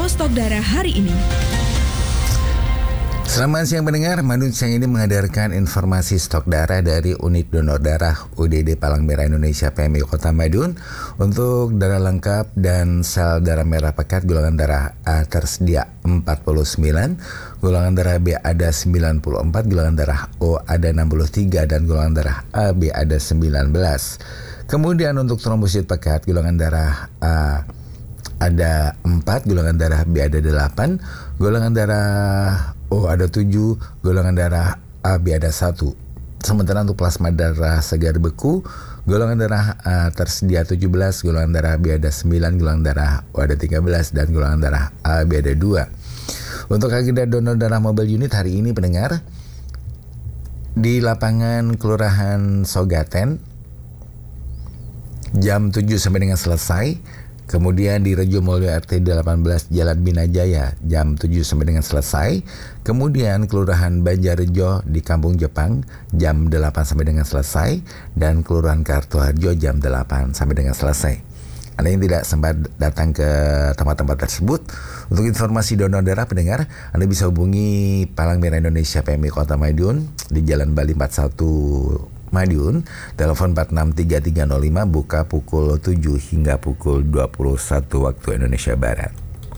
info stok darah hari ini. Selamat siang pendengar, Madiun siang ini menghadirkan informasi stok darah dari Unit Donor Darah UDD Palang Merah Indonesia PMI Kota Madiun. Untuk darah lengkap dan sel darah merah pekat golongan darah A tersedia 49, golongan darah B ada 94, golongan darah O ada 63 dan golongan darah AB ada 19. Kemudian untuk trombosit pekat golongan darah A ada 4, golongan darah B ada 8, golongan darah O ada 7, golongan darah AB ada 1. Sementara untuk plasma darah segar beku, golongan darah A tersedia 17, golongan darah B ada 9, golongan darah O ada 13, dan golongan darah AB ada 2. Untuk agenda donor darah mobile unit hari ini pendengar, di lapangan Kelurahan Sogaten, jam 7 sampai dengan selesai. Kemudian di Rejo Mulyo RT 18 Jalan Binajaya jam 7 sampai dengan selesai. Kemudian Kelurahan Banjarrejo di Kampung Jepang jam 8 sampai dengan selesai. Dan Kelurahan Kartoharjo jam 8 sampai dengan selesai. Anda yang tidak sempat datang ke tempat-tempat tersebut, untuk informasi donor darah pendengar, Anda bisa hubungi Palang Merah Indonesia PMI Kota Madiun di Jalan Bali 41 Madiun, telepon 463305, buka pukul 7 hingga pukul 21 waktu Indonesia Barat.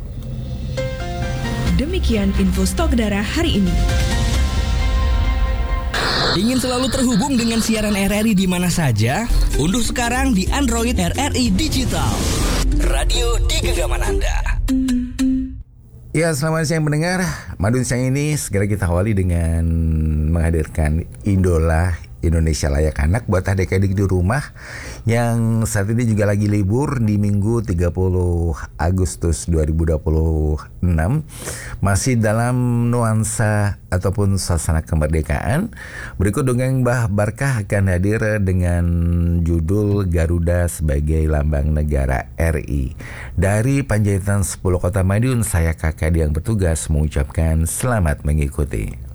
Demikian info stok darah hari ini. Ingin selalu terhubung dengan siaran RRI di mana saja? Unduh sekarang di Android RRI Digital. Radio di genggaman Anda. Ya, selamat siang pendengar. Madiun siang ini segera kita awali dengan menghadirkan idola Indonesia Layak Anak buat adik-adik di rumah yang saat ini juga lagi libur di Minggu 30 Agustus 2026, masih dalam nuansa ataupun suasana kemerdekaan. Berikut dongeng Mbah Barkah akan hadir dengan judul Garuda sebagai Lambang Negara RI. Dari Panjaitan 10 Kota Madiun, saya kakak yang bertugas mengucapkan selamat mengikuti.